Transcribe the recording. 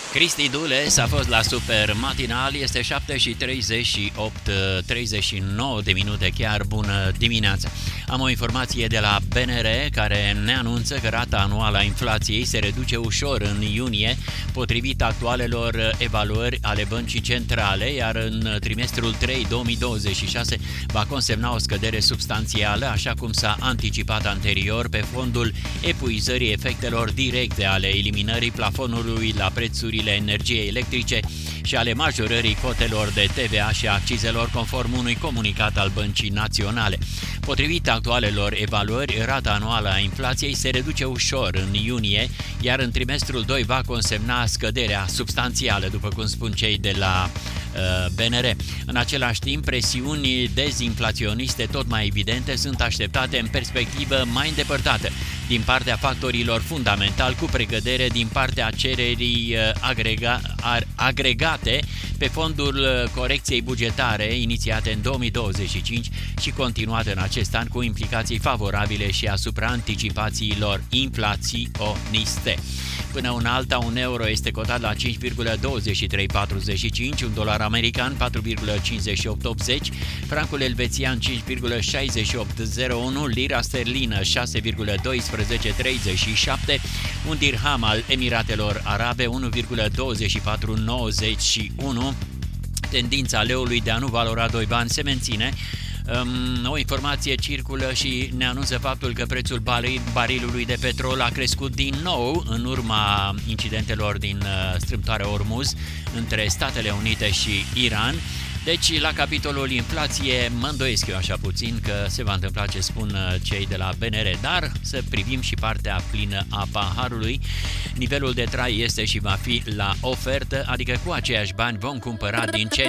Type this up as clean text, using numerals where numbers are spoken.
Cristi Dules a fost la Super Matinal, este 7:39 de minute, chiar bună dimineața. Am o informație de la BNR care ne anunță că rata anuală a inflației se reduce ușor în iunie, potrivit actualelor evaluări ale Băncii Centrale, iar în trimestrul 3 2026 va consemna o scădere substanțială, așa cum s-a anticipat anterior, pe fondul epuizării efectelor directe ale eliminării plafonului la prețurile energiei electrice și ale majorării cotelor de TVA și accizelor, conform unui comunicat al Băncii Naționale. Potrivit actualelor evaluări, rata anuală a inflației se reduce ușor în iunie, iar în trimestrul 2 va consemna scăderea substanțială, după cum spun cei de la BNR. În același timp, presiuni dezinflaționiste tot mai evidente sunt așteptate în perspectivă mai îndepărtată din partea factorilor fundamentali, cu precădere din partea cererii agregate pe fondul corecției bugetare inițiate în 2025 și continuate în acest an, cu implicații favorabile și asupra anticipațiilor inflaționiste. Până una alta, un euro este cotat la 5,2345, un dolar american 4,5880, francul elvețian 5,6801, lira sterlină 6,1237, un dirham al Emiratelor Arabe 1,2491. Tendința leului de a nu valora 2 bani se menține. O informație circulă și ne anunță faptul că prețul barilului de petrol a crescut din nou în urma incidentelor din strâmtoarea Ormuz între Statele Unite și Iran. Deci, la capitolul inflație, mă îndoiesc eu așa puțin că se va întâmpla ce spun cei de la BNR, dar să privim și partea plină a paharului. Nivelul de trai este și va fi la ofertă, adică cu aceiași bani vom cumpăra din ce